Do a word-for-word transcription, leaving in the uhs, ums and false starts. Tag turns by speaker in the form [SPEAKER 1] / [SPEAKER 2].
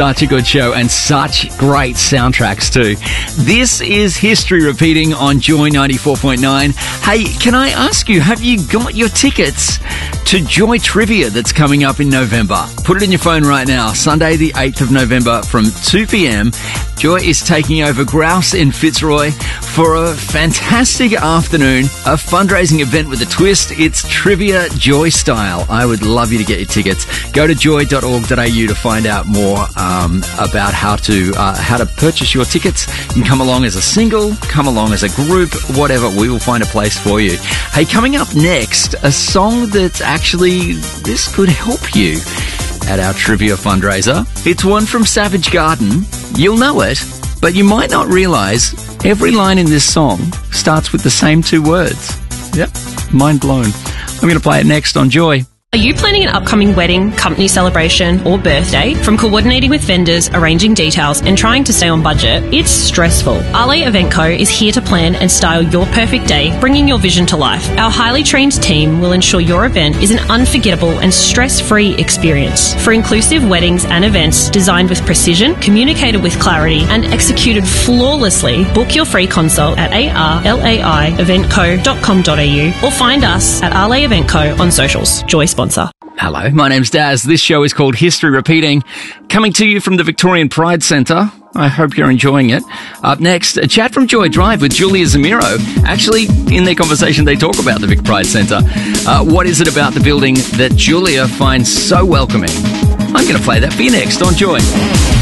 [SPEAKER 1] such a good show and such great soundtracks too. This is History Repeating on Joy ninety-four point nine. Hey, can I ask you, have you got your tickets to Joy Trivia that's coming up in November? Put it in your phone right now. Sunday the eighth of November from two p.m. Joy is taking over Grouse in Fitzroy for a fantastic afternoon, a fundraising event with a twist. It's Trivia Joy style. I would love you to get your tickets. Go to joy dot org dot a u to find out more um, about how to uh, how to purchase your tickets. You can come along as a single, come along as a group, whatever. We will find a place for you. Hey, coming up next, a song that's actually, this could help you at our trivia fundraiser. It's one from Savage Garden. You'll know it, but you might not realise every line in this song starts with the same two words. Yep, mind blown. I'm going to play it next on Joy.
[SPEAKER 2] Are you planning an upcoming wedding, company celebration, or birthday? From coordinating with vendors, arranging details, and trying to stay on budget, it's stressful. Arley Event Co is here to plan and style your perfect day, bringing your vision to life. Our highly trained team will ensure your event is an unforgettable and stress-free experience. For inclusive weddings and events designed with precision, communicated with clarity, and executed flawlessly, book your free consult at arlai event co dot com dot a u or find us at Arley Event Co on socials. Joy sponsor.
[SPEAKER 1] Hello, my name's Daz. This show is called History Repeating, coming to you from the Victorian Pride Centre. I hope you're enjoying it. Up next, a chat from Joy Drive with Julia Zamiro. Actually, in their conversation, they talk about the Vic Pride Centre. Uh, what is it about the building that Julia finds so welcoming? I'm going to play that for you next on Joy.